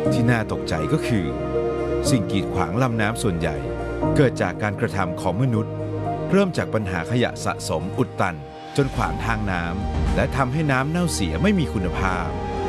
ที่น่าตกใจก็คือสิ่งกีดขวางลำน้ำส่วนใหญ่เกิดจากการกระทำของมนุษย์เริ่มจากปัญหาขยะสะสมอุดตันจนขวางทางน้ำและทำให้น้ำเน่าเสียไม่มีคุณภาพ